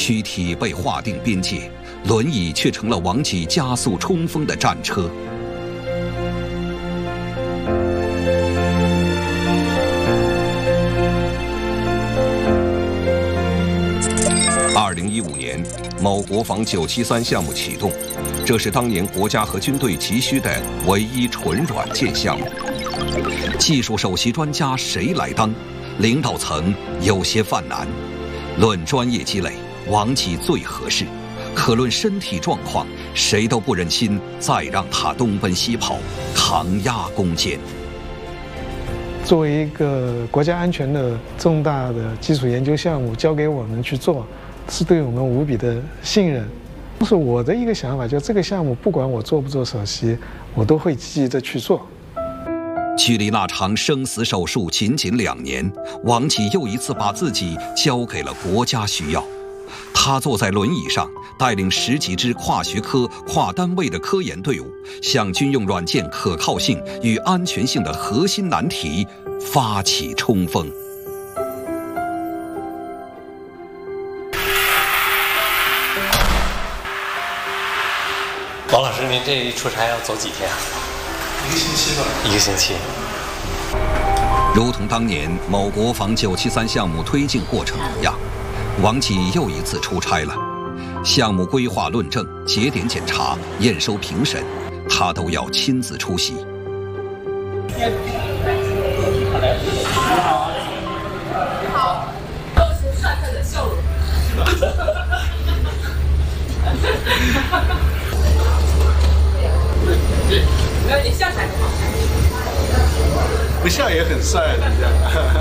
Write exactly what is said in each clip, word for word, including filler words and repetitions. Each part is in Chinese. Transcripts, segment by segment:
躯体被划定边界，轮椅却成了王启加速冲锋的战车。二零一五年，某国防九七三项目启动，这是当年国家和军队急需的唯一纯软件项目。技术首席专家谁来当？领导层有些犯难。论专业积累，王启最合适；可论身体状况，谁都不忍心再让他东奔西跑，抗压攻坚。 作为一个国家安全的重大的基础研究项目，交给我们去做，是对我们无比的信任。是我的一个想法，就这个项目，不管我做不做首席，我都会积极的去做。 距离那场生死手术仅仅两年，王启又一次把自己交给了国家需要。他坐在轮椅上，带领十几支跨学科、跨单位的科研队伍，向军用软件可靠性与安全性的核心难题发起冲锋。 王老师，您这一出差要走几天啊？ 一个星期吧。 一个星期。 如同当年某国防九七三项目推进过程一样，王启又一次出差了。项目规划论证、节点检查、验收评审，他都要亲自出席。 你好，你好，露出帅帅的笑容。没有，你笑起来很好看。 不笑也很帅，你这样。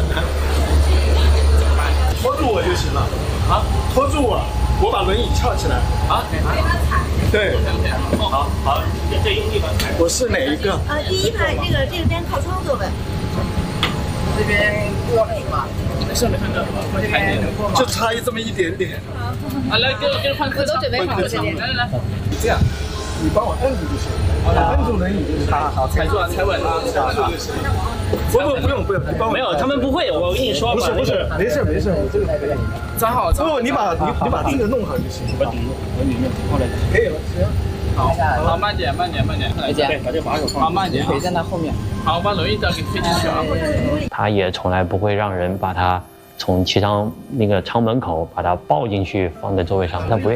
拖住我就行了。啊，拖住我，我把轮椅翘起来。啊，可以吗？对。好好，你再用力吧。我是哪一个？ 啊，第一排这个这边靠窗座位。 这边过了是吧？没事没事的，我这边过嘛。 就差一这么一点点。 啊，来给我给我换客舱，都准备好了这边。来来来， 这样，你帮我摁住就行。摁住轮椅就行。好， 踩住啊，踩稳了。 摁住就行。不不不用不用，你帮我。 没有，他们不会，我跟你说。 不是不是，没事没事，我这个站好， 不，你把你你把这个弄好就行。 我顶住，我顶住，过来。 可以了，行。 好，好，慢点，慢点，慢点。来姐，把这把手放。好，慢点。 腿在那后面。 好，把轮椅再给推进去啊。 他也从来不会让人把他从机舱那个舱门口把他抱进去放在座位上，他不愿意。